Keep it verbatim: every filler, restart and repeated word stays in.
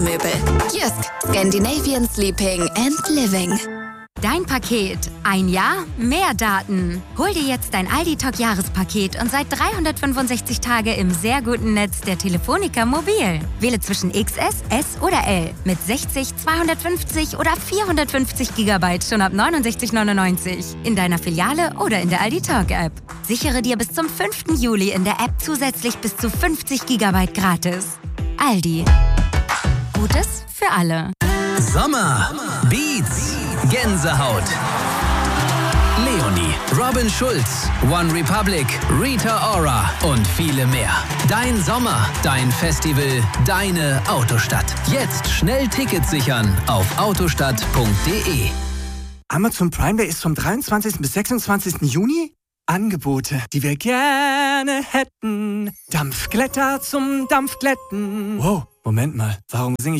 Möbel. Jysk. Scandinavian Sleeping and Living. Dein Paket. Ein Jahr, mehr Daten. Hol dir jetzt dein Aldi Talk Jahrespaket und seit dreihundertfünfundsechzig Tage im sehr guten Netz der Telefonica Mobil. Wähle zwischen X S, S oder L mit sechzig, zweihundertfünfzig oder vierhundertfünfzig Gigabyte schon ab neunundsechzig neunundneunzig in deiner Filiale oder in der Aldi Talk App. Sichere dir bis zum fünften Juli in der App zusätzlich bis zu fünfzig Gigabyte gratis. Aldi. Gutes für alle. Sommer, Beats, Gänsehaut. Leonie, Robin Schulz, One Republic, Rita Ora und viele mehr. Dein Sommer, dein Festival, deine Autostadt. Jetzt schnell Tickets sichern auf autostadt punkt de. Amazon Prime Day ist vom dreiundzwanzigsten bis sechsundzwanzigsten Juni. Angebote, die wir gerne hätten. Dampfglätter zum Dampfglätten. Wow, Moment mal, warum singe ich